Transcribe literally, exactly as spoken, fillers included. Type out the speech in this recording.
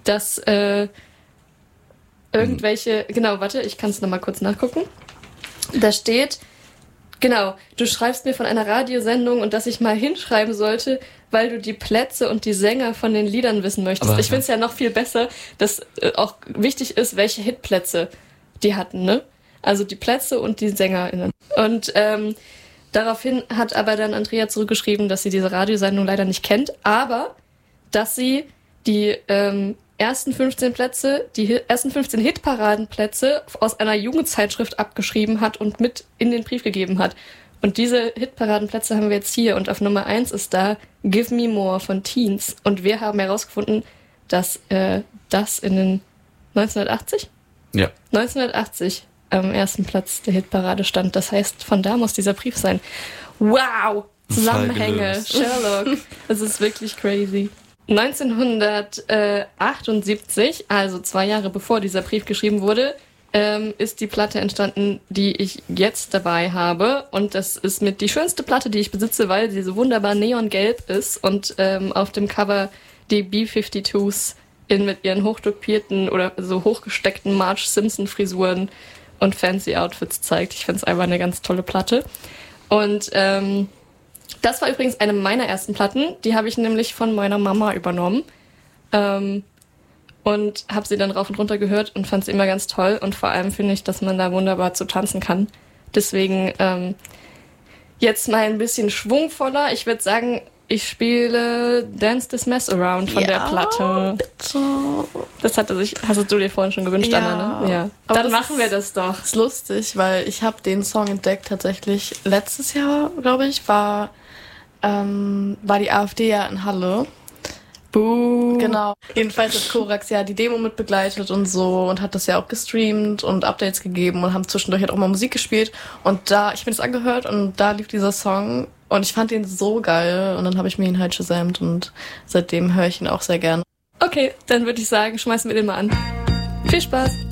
dass äh, irgendwelche, genau, warte, ich kann es nochmal kurz nachgucken. Da steht, genau, du schreibst mir von einer Radiosendung und dass ich mal hinschreiben sollte, weil du die Plätze und die Sänger von den Liedern wissen möchtest. Aber, ich finde es ja noch viel besser, dass äh, auch wichtig ist, welche Hitplätze die hatten, ne? Also die Plätze und die SängerInnen. Und ähm, daraufhin hat aber dann Andrea zurückgeschrieben, dass sie diese Radiosendung leider nicht kennt, aber dass sie die ähm, ersten fünfzehn Plätze, die Hi- ersten fünfzehn Hitparadenplätze aus einer Jugendzeitschrift abgeschrieben hat und mit in den Brief gegeben hat. Und diese Hitparadenplätze haben wir jetzt hier und auf Nummer eins ist da Give Me More von Teens. Und wir haben herausgefunden, dass äh, das in den neunzehnhundertachtzig? Ja. neunzehnhundertachtzig am ersten Platz der Hitparade stand. Das heißt, von da muss dieser Brief sein. Wow! Zusammenhänge, Sherlock. Das ist wirklich crazy. neunzehnhundertachtundsiebzig, also zwei Jahre bevor dieser Brief geschrieben wurde, ähm, ist die Platte entstanden, die ich jetzt dabei habe. Und das ist mit die schönste Platte, die ich besitze, weil sie so wunderbar neongelb ist und ähm, auf dem Cover die B fünfundfünfzigs in mit ihren hochdopierten oder so hochgesteckten Marge Simpson-Frisuren und fancy Outfits zeigt. Ich finde es einfach eine ganz tolle Platte. Und ähm, das war übrigens eine meiner ersten Platten. Die habe ich nämlich von meiner Mama übernommen. Ähm, und habe sie dann rauf und runter gehört und fand sie immer ganz toll. Und vor allem finde ich, dass man da wunderbar zu tanzen kann. Deswegen ähm, jetzt mal ein bisschen schwungvoller. Ich würde sagen, ich spiele Dance This Mess Around von ja, der Platte. Bitte. Das hatte sich, hast du dir vorhin schon gewünscht, ja, Anna, ne? Ja. Dann machen wir das doch. Ist lustig, weil ich habe den Song entdeckt tatsächlich letztes Jahr, glaube ich, war, ähm, war die AfD ja in Halle. Buh. Genau. Jedenfalls hat Korax ja die Demo mit begleitet und so und hat das ja auch gestreamt und Updates gegeben und haben zwischendurch halt auch mal Musik gespielt. Und da, ich bin es angehört und da lief dieser Song und ich fand ihn so geil und dann habe ich mir ihn halt gesamt und seitdem höre ich ihn auch sehr gerne. Okay, dann würde ich sagen, schmeißen wir den mal an. Viel Spaß!